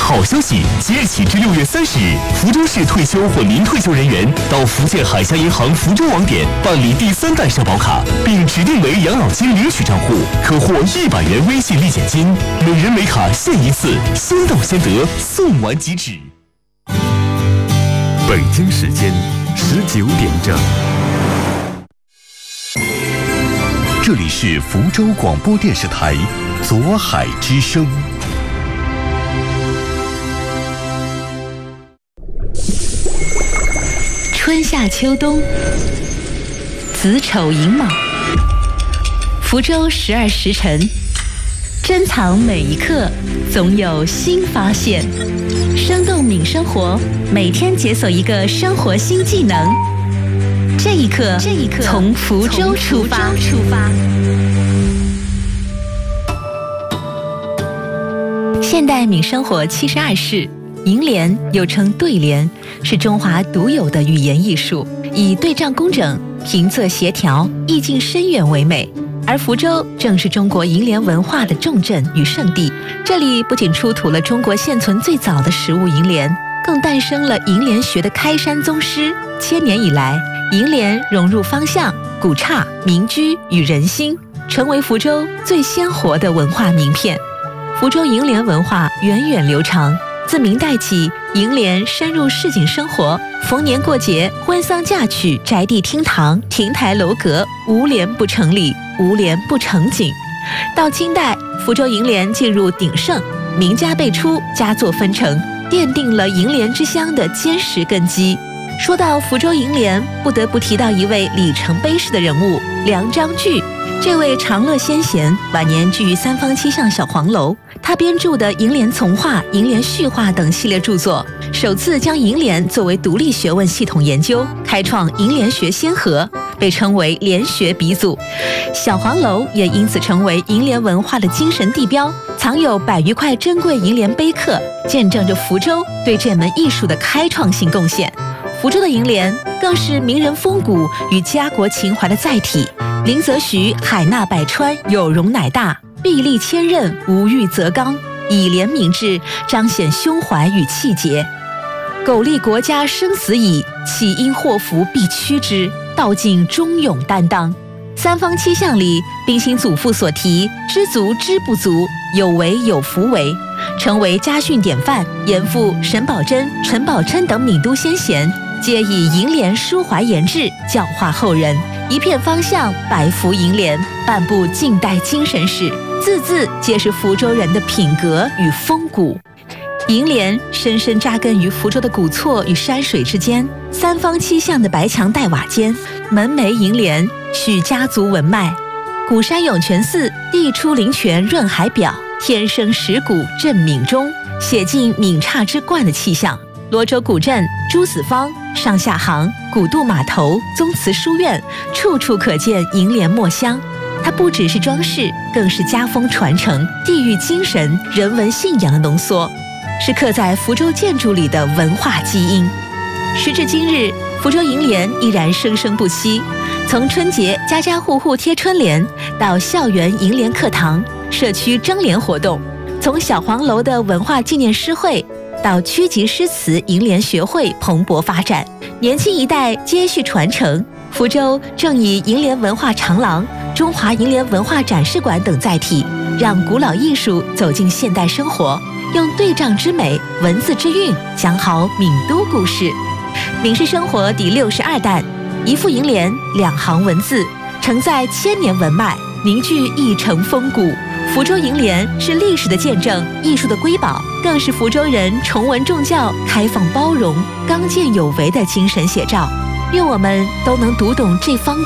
好消息，即日起至6月30日，福州市退休或临退休人员到福建海峡银行福州网点办理第3代社保卡，并指定为养老金领取账户，可获100元微信立减金，每人每卡限1次，先到先得，送完即止。 北京时间19点整。这里是福州广播电视台左海之声。 春夏秋冬，子丑寅卯，福州12时辰，珍藏每一刻，总有新发现。生动敏生活，每天解锁一个生活新技能。这一刻，从福州出发。现代敏生活72式，楹联又称对联，是中华独有的语言艺术，以对仗工整、平仄协调、意境深远为美。而福州正是中国楹联文化的重镇与圣地，这里不仅出土了中国现存最早的实物楹联，更诞生了楹联学的开山宗师。千年以来，楹联融入方相、古刹、民居与人心，成为福州最鲜活的文化名片。福州楹联文化源远流长，自明代起，楹联深入市井生活，逢年过节、婚丧嫁娶、宅地厅堂、亭台楼阁，无联不成礼，无联不成景。到清代，福州楹联进入鼎盛，名家辈出，佳作纷呈，奠定了楹联之乡的坚实根基。说到福州楹联，不得不提到一位里程碑式的人物梁章钜。这位长乐先贤晚年居于三坊七巷小黄楼，他编著的《楹联从化》《楹联序话》等系列著作，首次将楹联作为独立学问系统研究，开创楹联学先河，被称为联学鼻祖。小黄楼也因此成为楹联文化的精神地标，藏有100余块珍贵楹联碑刻，见证着福州对这门艺术的开创性贡献。福州的楹联更是名人风骨与家国情怀的载体。林则徐海纳百川，有容乃大，臂力千仞，无欲则刚，以廉明志，彰显胸怀与气节。苟利国家生死以，岂因祸福必趋之，道尽忠勇担当。三坊七巷里，宾心祖父所提知足知不足，有为有福为，成为家训典范。严复、沈葆桢、陈宝琛等闽都先贤，皆以楹联抒怀言志，教化后人。一片方向，百幅楹联，半部近代精神史，字字皆是福州人的品格与风骨。楹联深深扎根于福州的古厝与山水之间，三坊七巷的白墙黛瓦间，门楣楹联续家族文脉。鼓山涌泉寺地出灵泉润海表，天生石鼓振闽中，写尽闽刹之冠的气象。罗州古镇、朱子坊、上下行、古渡码头、宗祠书院，处处可见楹联墨香。它不只是装饰，更是家风传承、地域精神、人文信仰的浓缩，是刻在福州建筑里的文化基因。时至今日，福州楹联依然生生不息。从春节家家户户贴春联，到校园楹联课堂、社区征联活动，从小黄楼的文化纪念诗会到区级诗词楹联学会蓬勃发展，年轻一代接续传承。福州正以楹联文化长廊、中华楹联文化展示馆等载体，让古老艺术走进现代生活，用对仗之美、文字之韵讲好闽都故事。闽式生活第62弹，一副楹联，2行文字，承载千年文脉，凝聚一城风骨。福州楹联是历史的见证，艺术的瑰宝，更是福州人崇文重教、开放包容、刚健有为的精神写照。愿我们都能读懂这方